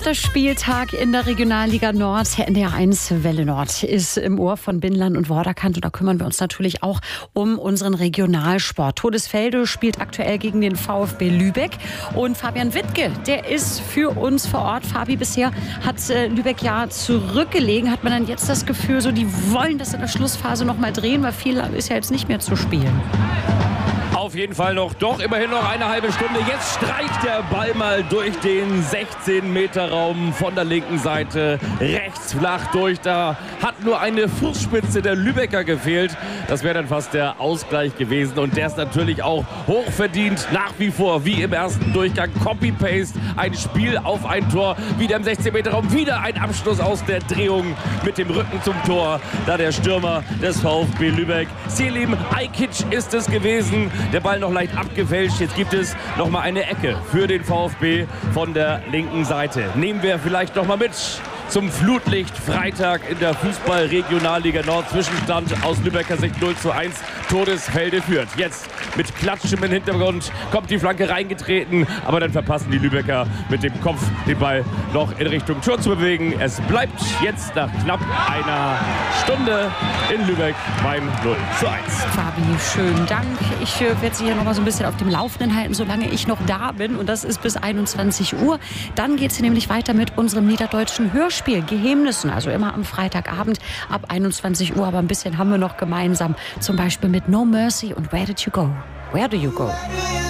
11. Spieltag in der Regionalliga Nord. NDR1 Welle Nord ist im Ohr von Binland und Vorderkant. Und da kümmern wir uns natürlich auch um unseren Regionalsport. Todesfelde spielt aktuell gegen den VfB Lübeck. Und Fabian Wittke, der ist für uns vor Ort. Fabi, bisher hat Lübeck ja zurückgelegen. Hat man dann jetzt das Gefühl, so die wollen das in der Schlussphase noch mal drehen, weil viel ist ja jetzt nicht mehr zu spielen. Auf jeden Fall noch, doch immerhin noch eine halbe Stunde. Jetzt streicht der Ball mal durch den 16-Meter-Raum von der linken Seite rechts flach durch. Da hat nur eine Fußspitze der Lübecker gefehlt. Das wäre dann fast der Ausgleich gewesen. Und der ist natürlich auch hochverdient. Nach wie vor, wie im ersten Durchgang, Copy-Paste. Ein Spiel auf ein Tor. Wieder im 16-Meter-Raum. Wieder ein Abschluss aus der Drehung mit dem Rücken zum Tor. Da der Stürmer des VfB Lübeck. Selim Ajkic ist es gewesen. Der Ball noch leicht abgefälscht. Jetzt gibt es noch mal eine Ecke für den VfB von der linken Seite. Nehmen wir vielleicht noch mal mit zum Flutlicht Freitag in der Fußball-Regionalliga Nord. Zwischenstand aus Lübecker Sicht 0:1. Todesfelde führt. Jetzt mit Klatschen im Hintergrund kommt die Flanke reingetreten. Aber dann verpassen die Lübecker mit dem Kopf den Ball noch in Richtung Tor zu bewegen. Es bleibt jetzt nach knapp einer Stunde in Lübeck beim 0:1. Fabi, schönen Dank. Ich werde Sie hier noch mal so ein bisschen auf dem Laufenden halten, solange ich noch da bin. Und das ist bis 21 Uhr. Dann geht es hier nämlich weiter mit unserem niederdeutschen Hörspiel Geheimnissen. Also immer am Freitagabend ab 21 Uhr. Aber ein bisschen haben wir noch gemeinsam. Zum Beispiel mit No Mercy und Where Did You Go? Where Do You Go?